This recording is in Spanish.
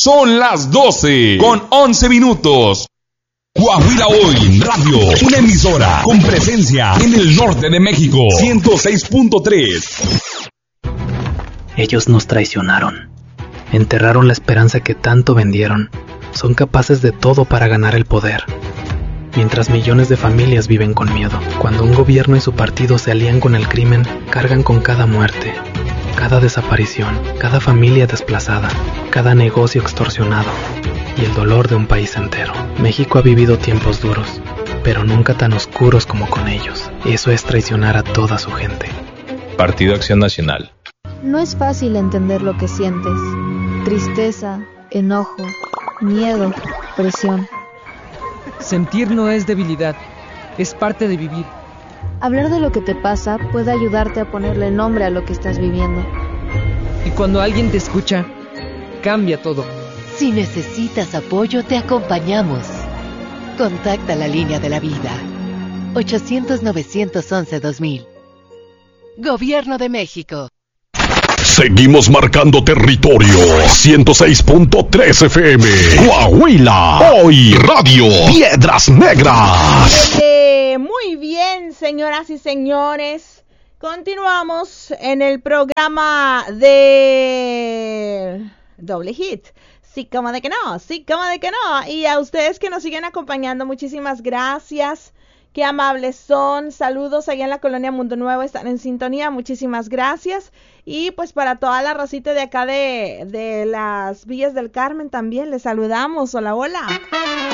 Son las 12:11. Coahuila Hoy Radio, una emisora con presencia en el norte de México, 106.3. Ellos nos traicionaron, enterraron la esperanza que tanto vendieron, son capaces de todo para ganar el poder. Mientras millones de familias viven con miedo, cuando un gobierno y su partido se alían con el crimen, cargan con cada muerte, cada desaparición, cada familia desplazada, cada negocio extorsionado y el dolor de un país entero. México ha vivido tiempos duros, pero nunca tan oscuros como con ellos. Eso es traicionar a toda su gente. Partido Acción Nacional. No es fácil entender lo que sientes. Tristeza, enojo, miedo, presión. Sentir no es debilidad, es parte de vivir. Hablar de lo que te pasa puede ayudarte a ponerle nombre a lo que estás viviendo. Y cuando alguien te escucha, cambia todo. Si necesitas apoyo, te acompañamos. Contacta la línea de la vida. 800-911-2000. Gobierno de México. Seguimos marcando territorio. 106.3 FM. Coahuila Hoy Radio. Piedras Negras. Muy bien, señoras y señores. Continuamos en el programa de Doble Hit. Sí, como de que no, sí, como de que no. Y a ustedes que nos siguen acompañando, muchísimas gracias. Qué amables son. Saludos allá en la colonia Mundo Nuevo, están en sintonía. Muchísimas gracias. Y pues para toda la racita de acá de las Villas del Carmen también les saludamos. Hola, hola.